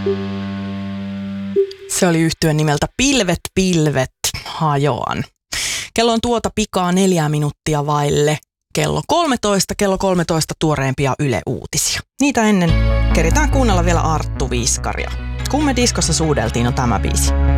Se oli yhtye nimeltä Pilvet, pilvet, hajoan. Kello on tuota pikaa 4 minuuttia vaille. Kello 13 tuoreempia Yle-uutisia. Niitä ennen keritään kuunnella vielä Arttu Viskaria. Kun me diskossa suudeltiin on tämä biisi.